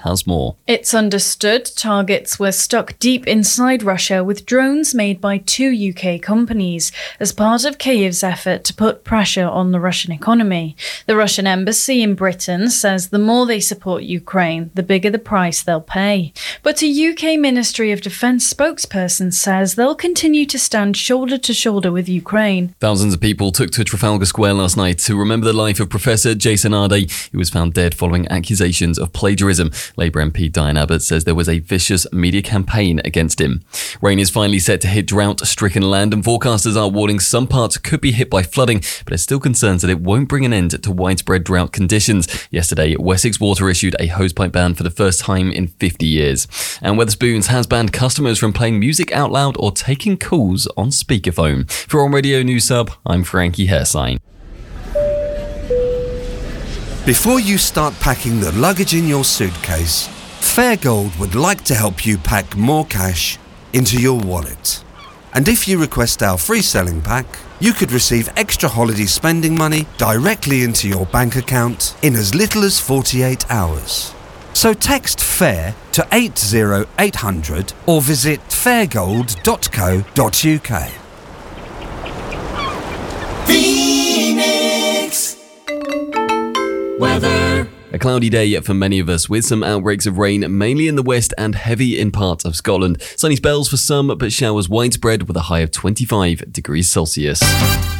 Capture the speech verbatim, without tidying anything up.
has more. It's understood targets were stuck deep inside Russia with drones made by two U K companies as part of Kyiv's effort to put pressure on the Russian economy. The Russian embassy in Britain says the more they support Ukraine, the bigger the price they'll pay. But a U K Ministry of Defence spokesperson says they'll continue to stand shoulder to shoulder with Ukraine. Thousands of people took to Trafalgar Square last night to remember the life of Professor Jason Ardai, who was found dead following accusations of plagiarism. Labour M P Diane Abbott says there was a vicious media campaign against him. Rain is finally set to hit drought-stricken land, and forecasters are warning some parts could be hit by flooding, but there's still concerns that it won't bring an end to widespread drought conditions. Yesterday, Wessex Water issued a hosepipe ban for the first time in fifty years. And Wetherspoons has banned customers from playing music out loud or taking calls on speakerphone. For On Radio News Sub, I'm Frankie Hairsign. Before you start packing the luggage in your suitcase, Fairgold would like to help you pack more cash into your wallet. And if you request our free selling pack, you could receive extra holiday spending money directly into your bank account in as little as forty-eight hours. So text FAIR to eight zero eight hundred or visit fairgold dot co dot uk. Phoenix weather. A cloudy day for many of us, with some outbreaks of rain, mainly in the west and heavy in parts of Scotland. Sunny spells for some, but showers widespread with a high of twenty-five degrees Celsius.